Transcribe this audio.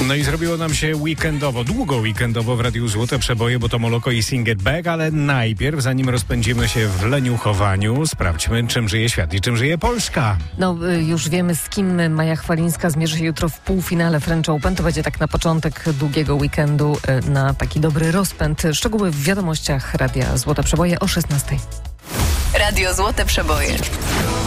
No i zrobiło nam się weekendowo, długo weekendowo w Radiu Złote Przeboje, bo to Moloko i Sing It Back, ale najpierw, zanim rozpędzimy się w leniuchowaniu, sprawdźmy, czym żyje świat i czym żyje Polska. No, już wiemy, z kim Maja Chwalińska zmierzy się jutro w półfinale French Open. To będzie tak na początek długiego weekendu, na taki dobry rozpęd. Szczegóły w wiadomościach Radia Złote Przeboje o 16:00. Radio Złote Przeboje.